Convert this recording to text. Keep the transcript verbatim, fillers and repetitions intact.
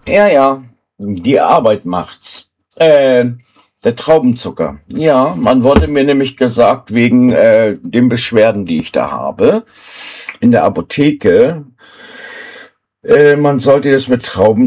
Ja, ja, die Arbeit macht's. Äh, der Traubenzucker. Ja, man wurde mir nämlich gesagt, wegen äh, den Beschwerden, die ich da habe, in der Apotheke, äh, man sollte das mit Trauben